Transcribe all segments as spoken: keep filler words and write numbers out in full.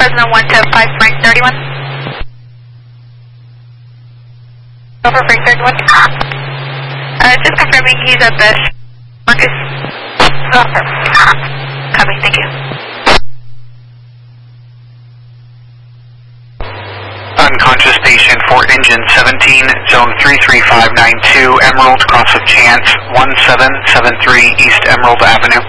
Fresno one to five Frank thirty-one. Over Frank thirty-one. Uh, just confirming he's at the Marcus. Over. Copy, thank you. Unconscious patient for engine seventeen, zone three three five nine two, Emerald, cross of Chance, one seven seven three East Emerald Avenue.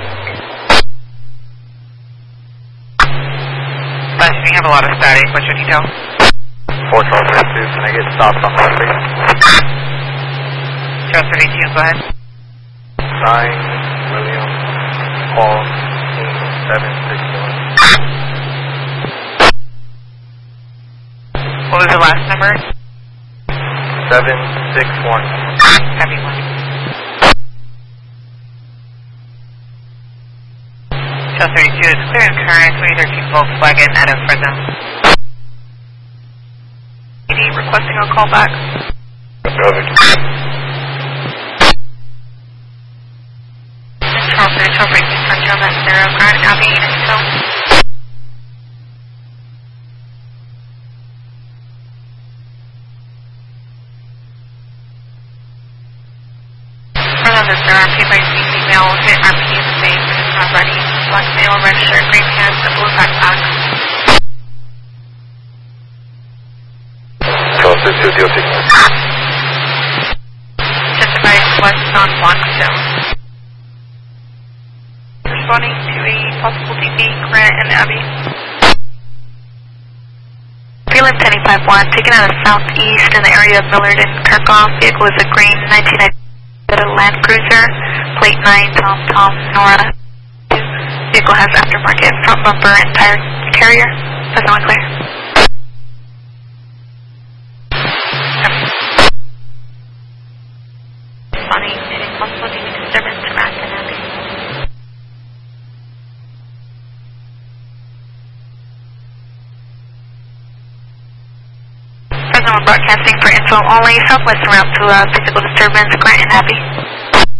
We have a lot of static. What's your detail? four twelve thirty-two, can I get stopped on my street? Charles thirty-two, go ahead. nine, William, Paul, seven six one. What was the last number? seven six one. Heavy one. Charles thirty-two, it's clear and current, twenty thirteen Volkswagen out of Fresno. A D requesting a call back. Over. Charles thirty-two, breaking from Gilman, zero, Grant Abbey, Info. Fernando, sir, R P by female, hit R P in the face, and it's not ready. Black male, red shirt, green pants, and blue backpack. twelve thirty-two, D O T. Justified west on Blackstone. Responding to a possible D P, Grant and Abbey. Prelim ten five one, taken out of southeast in the area of Millard and Kirkhoff. Vehicle is a green nineteen ninety Land Cruiser, plate nine, Tom Tom Nora. Vehicle has aftermarket front bumper and tire carrier. That's not clear. Responding to possible D V disturbance to Grant and Abbey. Fresno broadcasting for info only. Southwest route to uh, physical disturbance, Grant and Abbey.